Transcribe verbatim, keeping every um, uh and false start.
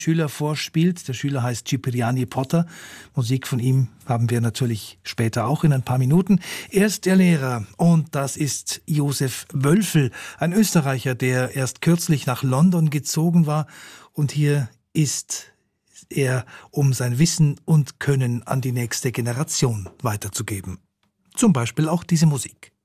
Schüler vorspielt. Der Schüler heißt Cipriani Potter. Musik von ihm haben wir natürlich später auch in ein paar Minuten. Er ist der Lehrer und das ist Josef Wölfel, ein Österreicher, der erst kürzlich nach London gezogen war und hier ist er, um sein Wissen und Können an die nächste Generation weiterzugeben. Zum Beispiel auch diese Musik.